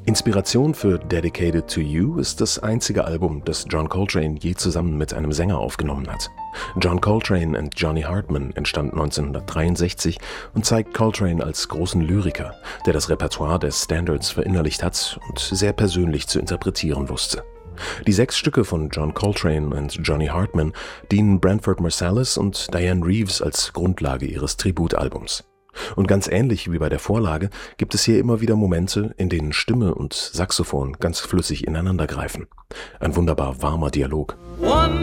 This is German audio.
Inspiration für Dedicated to You ist das einzige Album, das John Coltrane je zusammen mit einem Sänger aufgenommen hat. John Coltrane and Johnny Hartman entstand 1963 und zeigt Coltrane als großen Lyriker, der das Repertoire der Standards verinnerlicht hat und sehr persönlich zu interpretieren wusste. Die 6 Stücke von John Coltrane and Johnny Hartman dienen Branford Marsalis und Dianne Reeves als Grundlage ihres Tributalbums. Und ganz ähnlich wie bei der Vorlage gibt es hier immer wieder Momente, in denen Stimme und Saxophon ganz flüssig ineinander greifen. Ein wunderbar warmer Dialog.